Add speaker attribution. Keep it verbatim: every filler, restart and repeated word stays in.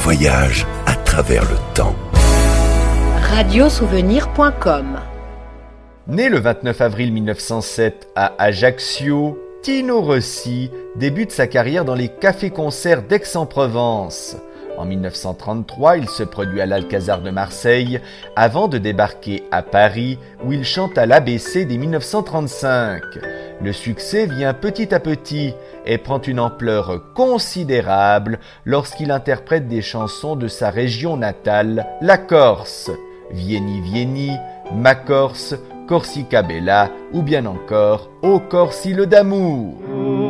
Speaker 1: voyage à travers le temps.
Speaker 2: radiosouvenir point com.
Speaker 3: Né le vingt-neuf avril mille neuf cent sept à Ajaccio, Tino Rossi débute sa carrière dans les cafés-concerts d'Aix-en-Provence. En mille neuf cent trente-trois, il se produit à l'Alcazar de Marseille avant de débarquer à Paris où il chante à l'A B C dès mille neuf cent trente-cinq. Le succès vient petit à petit et prend une ampleur considérable lorsqu'il interprète des chansons de sa région natale, la Corse. Vieni Vieni, Ma Corse, Corsica Bella ou bien encore O Corsi le d'amour.